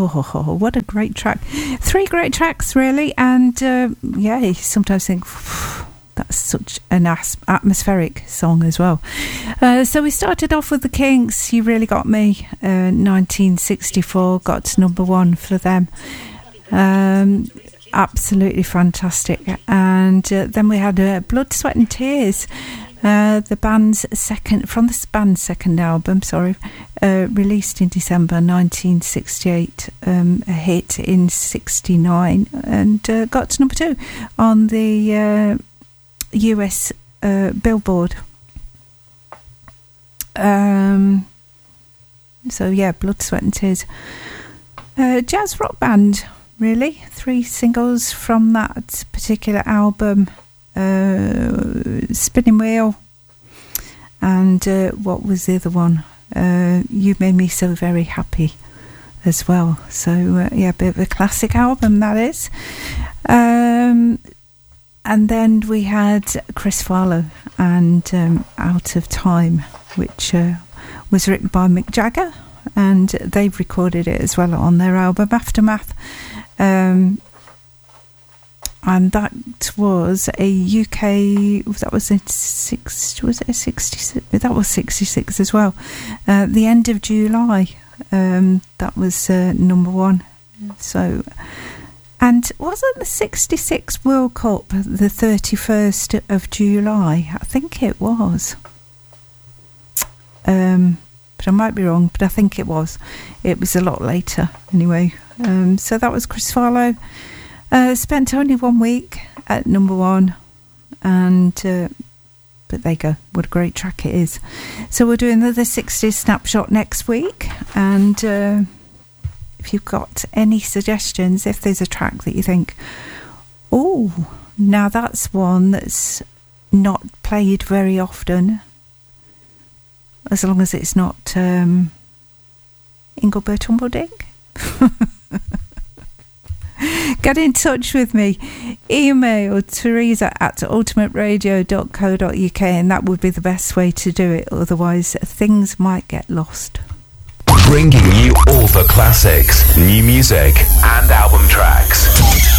Oh, what a great track. 3 great tracks, really. And you sometimes think, that's such an atmospheric song as well. So we started off with the Kinks, You Really Got Me, 1964, got to number 1 for them. Absolutely fantastic. And then we had Blood, Sweat and Tears, the band's second album, released in December 1968, a hit in 69, and got to number 2 on the US Billboard. Blood, Sweat and Tears. Jazz rock band, really. 3 singles from that particular album. Spinning Wheel, and what was the other one? You Made Me So Very Happy as well. So a bit of a classic album, that is. And then we had Chris Farlowe and Out of Time, which was written by Mick Jagger, and they've recorded it as well on their album Aftermath. And that was a UK. That was in 66? That was 66 as well. The end of July. That was number 1. So, and wasn't the 66 World Cup the 31st of July? I think it was. But I might be wrong. But I think it was. It was a lot later anyway. So that was Chris Farlowe. Spent only 1 week at number 1, and but there you go, what a great track it is. So we're doing the 60s snapshot next week, and if you've got any suggestions, if there's a track that you think, oh, now that's one that's not played very often, as long as it's not Engelbert Humperdinck. Get in touch with me. Email teresa@ultimateradio.co.uk, and that would be the best way to do it. Otherwise, things might get lost. Bringing you all the classics, new music, and album tracks.